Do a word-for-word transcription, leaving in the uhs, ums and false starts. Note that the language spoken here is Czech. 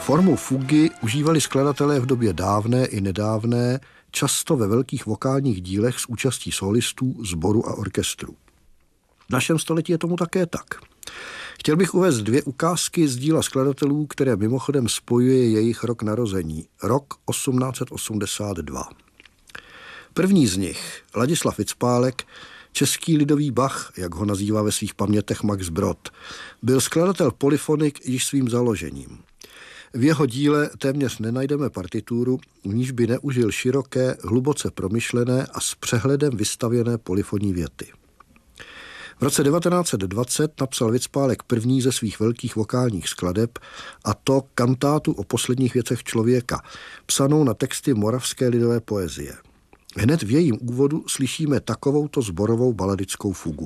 Formu fugy užívali skladatelé v době dávné i nedávné, často ve velkých vokálních dílech s účastí solistů, sboru a orchestru. V našem století je tomu také tak. Chtěl bych uvést dvě ukázky z díla skladatelů, které mimochodem spojuje jejich rok narození, rok osmnáct set osmdesát dva. První z nich, Ladislav Vycpálek, český lidový Bach, jak ho nazývá ve svých pamětech Max Brod, byl skladatel polyfonik již svým založením. V jeho díle téměř nenajdeme partituru, v níž by neužil široké, hluboce promyšlené a s přehledem vystavěné polyfonní věty. V roce devatenáct set dvacet napsal Vycpálek první ze svých velkých vokálních skladeb, a to kantátu o posledních věcech člověka, psanou na texty moravské lidové poezie. Hned v jejím úvodu slyšíme takovouto sborovou baladickou fugu.